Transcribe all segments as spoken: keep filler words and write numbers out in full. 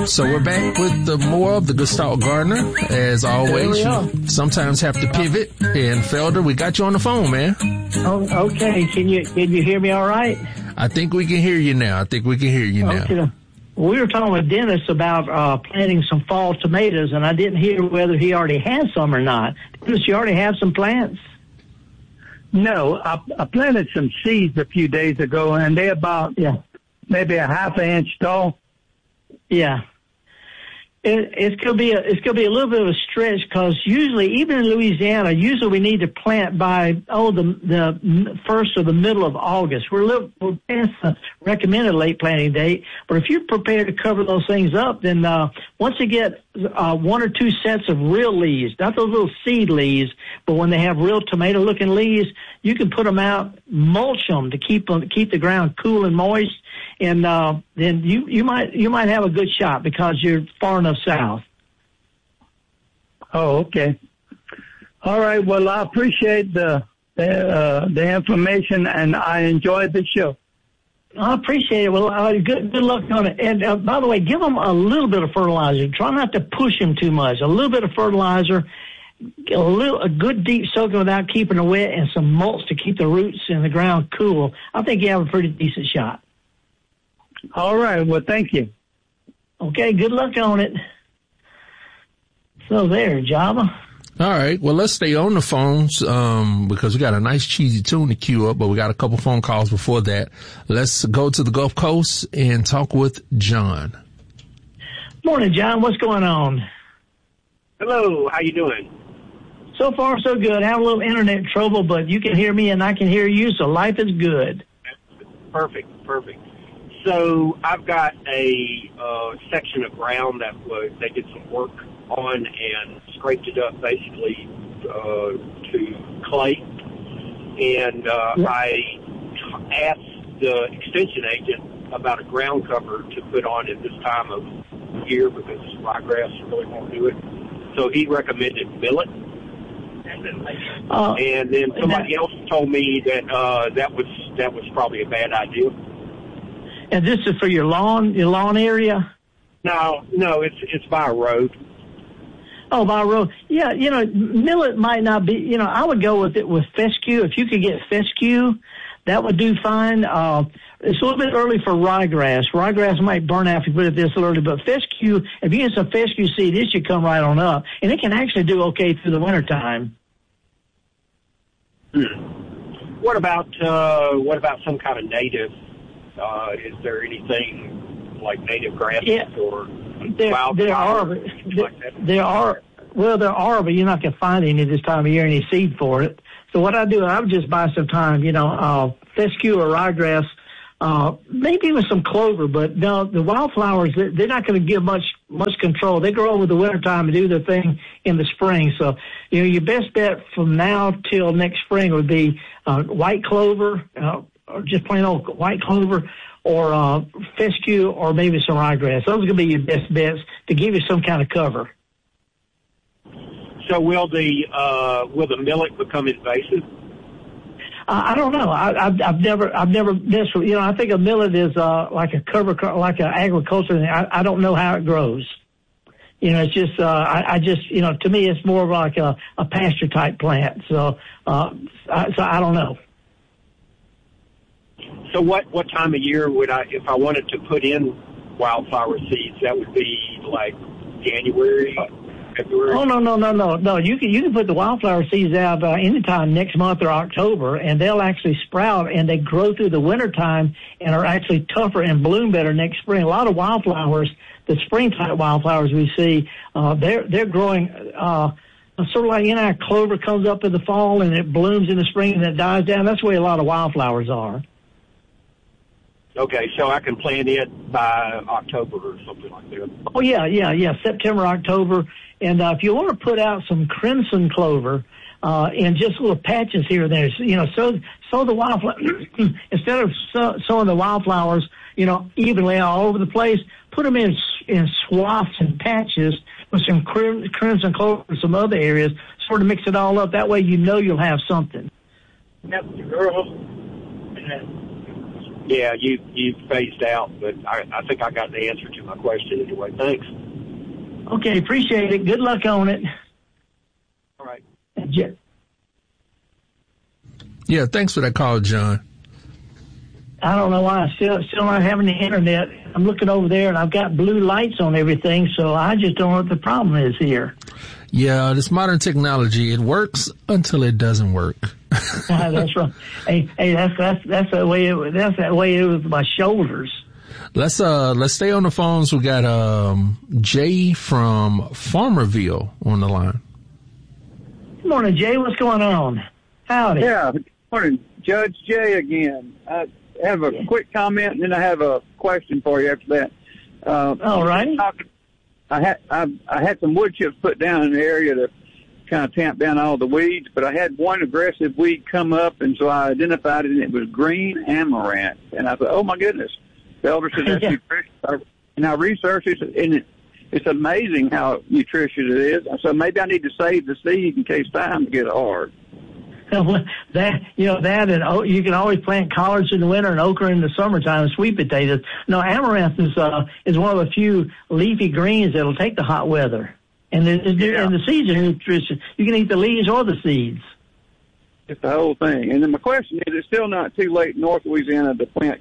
So we're back with the more of the Gestalt Gardener. As always, you sometimes have to pivot. And Felder, we got you on the phone, man. Oh, okay. Can you can you hear me all right? I think we can hear you now. I think we can hear you now. Okay. We were talking with Dennis about uh, planting some fall tomatoes, and I didn't hear whether he already had some or not. Dennis, you already have some plants? No, I, I planted some seeds a few days ago, and they're about yeah. maybe a half an inch tall. Yeah. It, it's gonna be a, it's gonna be a little bit of a stretch because usually, even in Louisiana, usually we need to plant by oh the the first or the middle of August. We're a little we're past the recommended late planting date, but if you're prepared to cover those things up, then uh, once you get uh, one or two sets of real leaves, not those little seed leaves, but when they have real tomato-looking leaves, you can put them out, mulch them to keep them keep the ground cool and moist. And uh, then you, you might you might have a good shot because you're far enough south. Oh, okay. All right. Well, I appreciate the the, uh, the information, and I enjoyed the show. I appreciate it. Well, uh, good good luck on it. And uh, by the way, give them a little bit of fertilizer. Try not to push them too much. A little bit of fertilizer, a little a good deep soaking without keeping it wet, and some mulch to keep the roots in the ground cool. I think you have a pretty decent shot. All right. Well, thank you. Okay. Good luck on it. So there, Java. All right. Well, let's stay on the phones um, because we got a nice cheesy tune to queue up, but we got a couple phone calls before that. Let's go to the Gulf Coast and talk with John. Morning, John. What's going on? Hello. How you doing? So far, so good. I have a little internet trouble, but you can hear me and I can hear you, so life is good. Perfect. Perfect. So I've got a uh, section of ground that was, they did some work on and scraped it up basically uh, to clay. And uh, yeah. I asked the extension agent about a ground cover to put on at this time of year because ryegrass really won't do it. So he recommended millet. Uh, and then somebody else told me that uh, that was that was probably a bad idea. And this is for your lawn, your lawn area? No, no, it's it's by a road. Oh, by a road. Yeah, you know, millet might not be, you know, I would go with it with fescue. If you could get fescue, that would do fine. Uh, it's a little bit early for ryegrass. Ryegrass might burn out if you put it this early, but fescue, if you get some fescue seed, it should come right on up. And it can actually do okay through the wintertime. Hmm. What about, uh, what about some kind of native? Uh, is there anything like native grasses yeah. or there, wild there are, flowers, there, like that? there are, well, there are, but you're not going to find any this time of year, any seed for it. So what I do, I would just buy some time, you know, uh, fescue or ryegrass, uh, maybe with some clover, but no, the wildflowers, they're not going to give much, much control. They grow over the wintertime and do their thing in the spring. So, you know, your best bet from now till next spring would be, uh, white clover, uh, or just plain old white clover, or uh, fescue, or maybe some ryegrass. Those are going to be your best bets to give you some kind of cover. So will the uh, will the millet become invasive? Uh, I don't know. I, I've, I've never, I've never this. You know, I think a millet is uh, like a cover, like an agriculture thing. I, I don't know how it grows. You know, it's just, uh, I, I just, you know, to me, it's more of like a, a pasture type plant. So, uh, I, so I don't know. So what, what time of year would I, if I wanted to put in wildflower seeds, that would be like January, February? Oh, no, no, no, no, no. You can, you can put the wildflower seeds out uh, anytime next month or October, and they'll actually sprout, and they grow through the wintertime and are actually tougher and bloom better next spring. A lot of wildflowers, the spring-type wildflowers we see, uh, they're, they're growing, uh, sort of like, you know, clover comes up in the fall and it blooms in the spring and it dies down. That's the way a lot of wildflowers are. Okay, so I can plant it by October or something like that. Oh, yeah, yeah, yeah, September, October. And uh, if you want to put out some crimson clover uh, in just little patches here and there, you know, sow, sow the wildflower, instead of sow, sowing the wildflowers, you know, evenly all over the place, put them in in swaths and patches with some crim, crimson clover in some other areas, sort of mix it all up. That way you know you'll have something. Yep, girl. yeah, you you phased out, but I, I think I got the answer to my question anyway. Thanks. Okay, appreciate it. Good luck on it. All right. Yeah. Yeah, thanks for that call, John. I don't know why I still still not having the internet. I'm looking over there, and I've got blue lights on everything, so I just don't know what the problem is here. Yeah, this modern technology, it works until it doesn't work. uh, that's right. Hey, hey, that's that's that's the way it, that's that way it was with my shoulders. Let's uh let's stay on the phones. We got um Jay from Farmerville on the line. Good morning, Jay. What's going on? Howdy. Yeah, good morning, Judge Jay again. I have a Yeah. quick comment, and then I have a question for you after that. Uh, All right. I had I, I had some wood chips put down in the area to kind of tamp down all the weeds, but I had one aggressive weed come up, and so I identified it, and it was green amaranth. And I thought, oh my goodness, the elder said that's Yeah. nutritious. And I researched it, and it, it's amazing how nutritious it is. So maybe I need to save the seed in case times get hard. That you know that and oh, you can always plant collards in the winter and okra in the summertime and sweet potatoes. No, amaranth is uh, is one of the few leafy greens that'll take the hot weather, and the, Yeah. and the seeds are nutritious. You can eat the leaves or the seeds. It's the whole thing. And then my question is, it's still not too late in North Louisiana to plant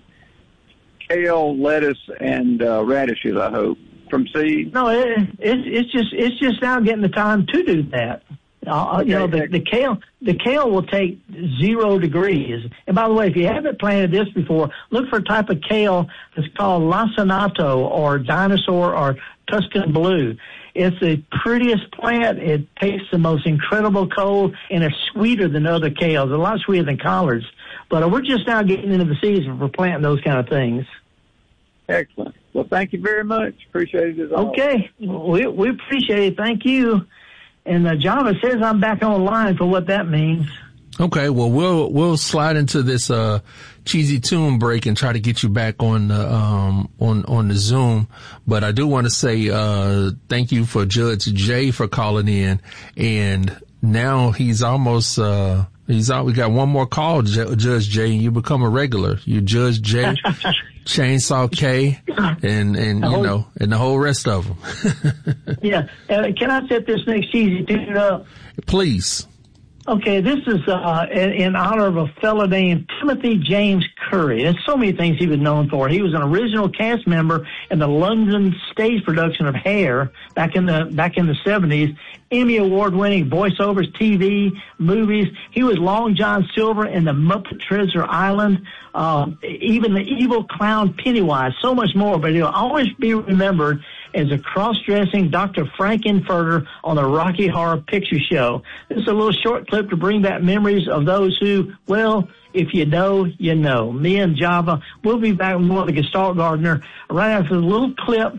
kale, lettuce, and uh, radishes, I hope, from seed? No, it, it's it's just it's just now getting the time to do that. Uh, you know, the, the kale the kale will take zero degrees. And by the way, if you haven't planted this before, look for a type of kale that's called lacinato or dinosaur or Tuscan blue. It's the prettiest plant. It tastes the most incredible cold, and it's sweeter than other kales. A lot sweeter than collards. But uh, we're just now getting into the season for planting those kind of things. Excellent. Well, thank you very much. Appreciate it as always. Okay. We, we appreciate it. Thank you. And uh, Java says I'm back online for what that means. Okay, well, we'll we'll slide into this uh cheesy tune break and try to get you back on the um on on the Zoom. But I do want to say uh thank you for Judge Jay for calling in, and now he's almost uh he's out. We got one more call, J- Judge Jay, and you become a regular. You Judge Jay, Chainsaw K, and and you know, and the whole rest of them. Yeah. Uh, can I set this next cheesy tune up? Please. Okay, this is uh, in, in honor of a fellow named Timothy James Curry. There's so many things he was known for. He was an original cast member in the London stage production of Hair back in the back in the seventies. Emmy award-winning voiceovers, T V, movies. He was Long John Silver in the Muppet Treasure Island. Um, even the evil clown Pennywise. So much more, but he'll always be remembered as a cross-dressing Doctor Frankenfurter on the Rocky Horror Picture Show. This is a little short clip to bring back memories of those who, well, if you know, you know. Me and Java, we'll be back with more of the Gestalt Gardener right after the little clip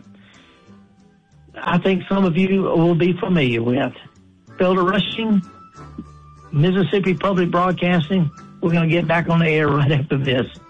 I think some of you will be familiar with. Felder Rushing, Mississippi Public Broadcasting. We're going to get back on the air right after this.